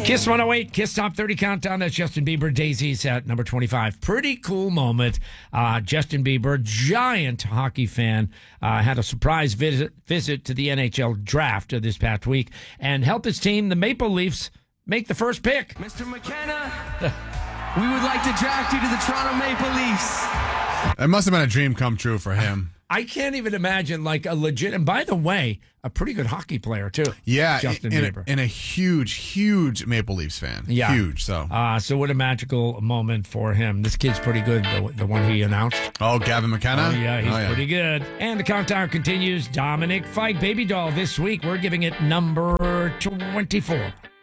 Kiss 108, Kiss Top 30 Countdown. That's Justin Bieber, Daisies at number 25. Pretty cool moment. Justin Bieber, giant hockey fan, had a surprise visit to the NHL draft this past week and helped his team, the Maple Leafs, make the first pick. Mr. McKenna, we would like to draft you to the Toronto Maple Leafs. It must have been a dream come true for him. I can't even imagine, like, a legit, and by the way, a pretty good hockey player, too. Yeah, Justin Bieber. And a huge Maple Leafs fan. Yeah. Huge, so. So what a magical moment for him. This kid's pretty good, the one he announced. Oh, Gavin McKenna? Oh, yeah, he's pretty good. And the countdown continues. Dominic Fike, Baby Doll. This week, we're giving it number 24.